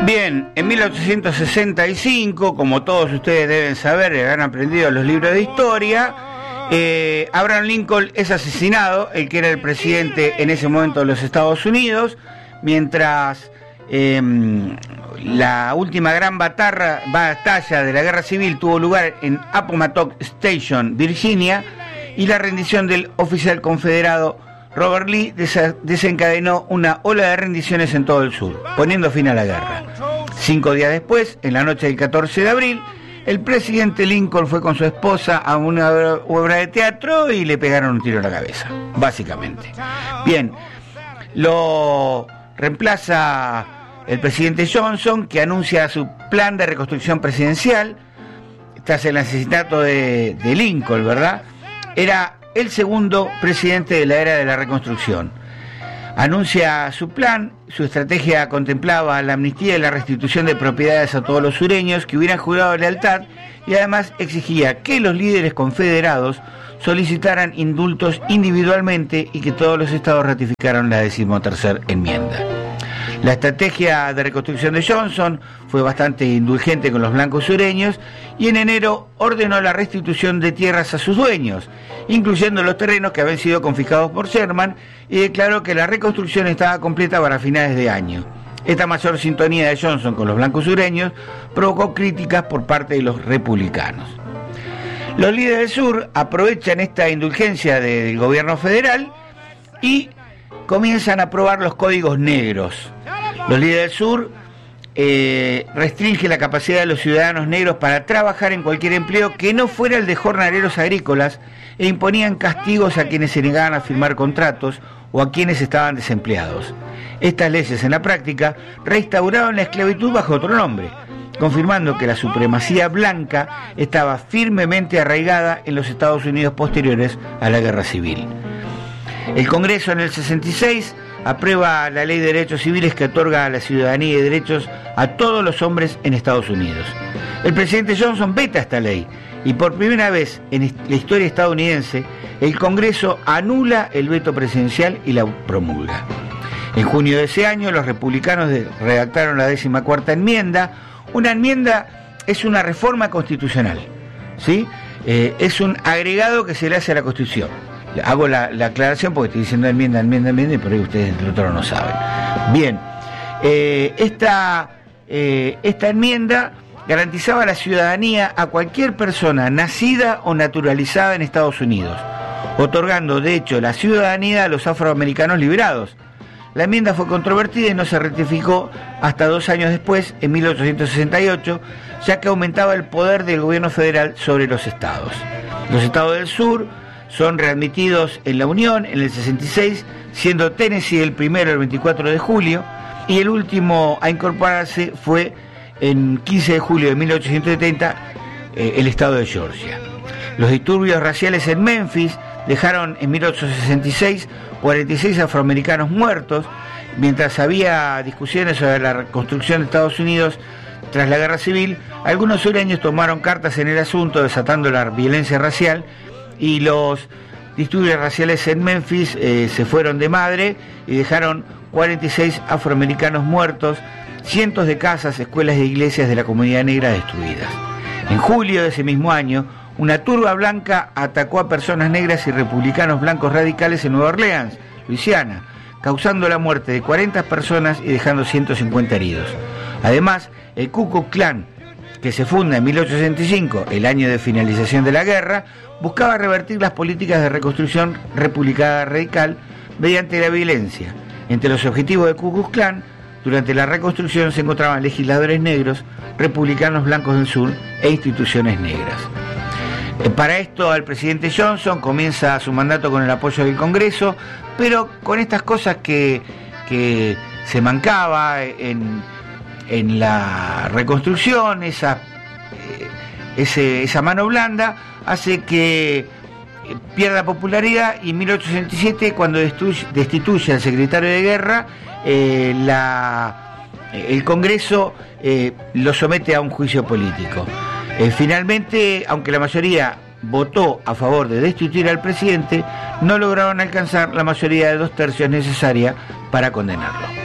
Bien, en 1865, como todos ustedes deben saber y han aprendido en los libros de historia, Abraham Lincoln es asesinado, el que era el presidente en ese momento de los Estados Unidos, mientras la última gran batalla de la Guerra Civil tuvo lugar en Appomattox Station, Virginia, y la rendición del oficial confederado Robert Lee desencadenó una ola de rendiciones en todo el sur, poniendo fin a la guerra. 5 días después, en la noche del 14 de abril, el presidente Lincoln fue con su esposa a una obra de teatro y le pegaron un tiro en la cabeza, básicamente. Bien, lo reemplaza el presidente Johnson, que anuncia su plan de reconstrucción presidencial tras el asesinato de Lincoln, ¿verdad? Era el segundo presidente de la era de la reconstrucción. Anuncia su plan, su estrategia contemplaba la amnistía y la restitución de propiedades a todos los sureños que hubieran jurado lealtad, y además exigía que los líderes confederados solicitaran indultos individualmente y que todos los estados ratificaran la 13ª enmienda. La estrategia de reconstrucción de Johnson fue bastante indulgente con los blancos sureños y en enero ordenó la restitución de tierras a sus dueños, incluyendo los terrenos que habían sido confiscados por Sherman, y declaró que la reconstrucción estaba completa para finales de año. Esta mayor sintonía de Johnson con los blancos sureños provocó críticas por parte de los republicanos. Los líderes del sur aprovechan esta indulgencia del gobierno federal y comienzan a aprobar los códigos negros. Los líderes del sur restringen la capacidad de los ciudadanos negros para trabajar en cualquier empleo que no fuera el de jornaleros agrícolas e imponían castigos a quienes se negaban a firmar contratos o a quienes estaban desempleados. Estas leyes en la práctica restauraron la esclavitud bajo otro nombre, confirmando que la supremacía blanca estaba firmemente arraigada en los Estados Unidos posteriores a la Guerra Civil. El Congreso en el 66 aprueba la Ley de Derechos Civiles que otorga la ciudadanía y derechos a todos los hombres en Estados Unidos. El presidente Johnson veta esta ley y por primera vez en la historia estadounidense el Congreso anula el veto presidencial y la promulga. En junio de ese año los republicanos redactaron la 14ª enmienda. Una enmienda es una reforma constitucional, ¿sí? Es un agregado que se le hace a la Constitución. Hago la aclaración porque estoy diciendo enmienda y por ahí ustedes del otro no saben. Bien, esta enmienda garantizaba la ciudadanía a cualquier persona nacida o naturalizada en Estados Unidos, otorgando de hecho la ciudadanía a los afroamericanos liberados. La enmienda fue controvertida y no se ratificó hasta 2 años después, en 1868, ya que aumentaba el poder del gobierno federal sobre los estados. Los estados del sur son readmitidos en la Unión en el 66, siendo Tennessee el primero el 24 de julio, y el último a incorporarse fue en 15 de julio de 1870 el estado de Georgia. Los disturbios raciales en Memphis dejaron en 1866 46 afroamericanos muertos, mientras había discusiones sobre la reconstrucción de Estados Unidos tras la Guerra Civil. Algunos sureños tomaron cartas en el asunto, desatando la violencia racial, y los disturbios raciales en Memphis se fueron de madre y dejaron 46 afroamericanos muertos, cientos de casas, escuelas e iglesias de la comunidad negra destruidas. En julio de ese mismo año, una turba blanca atacó a personas negras y republicanos blancos radicales en Nueva Orleans, Luisiana, causando la muerte de 40 personas y dejando 150 heridos. Además, el Ku Klux Klan, que se funda en 1865, el año de finalización de la guerra, buscaba revertir las políticas de reconstrucción republicana radical mediante la violencia. Entre los objetivos del Ku Klux Klan, durante la reconstrucción se encontraban legisladores negros, republicanos blancos del sur e instituciones negras. Para esto, el presidente Johnson comienza su mandato con el apoyo del Congreso, pero con estas cosas que se mancaba en la reconstrucción, esa mano blanda, hace que pierda popularidad, y en 1867, cuando destituye al secretario de Guerra, el Congreso lo somete a un juicio político. Finalmente, aunque la mayoría votó a favor de destituir al presidente, no lograron alcanzar la mayoría de 2/3 necesaria para condenarlo.